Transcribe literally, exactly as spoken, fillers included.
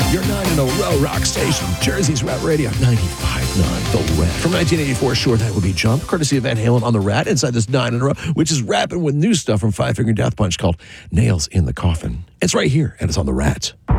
Your nine in a row rock station, Jersey's Rat Radio, ninety-five point nine, The Rat. From nineteen eighty-four, Sure That Would Be Jump, courtesy of Van Halen on The Rat, inside this nine in a row, which is rapping with new stuff from Five Finger Death Punch called Nails in the Coffin. It's right here, and it's on The Rat.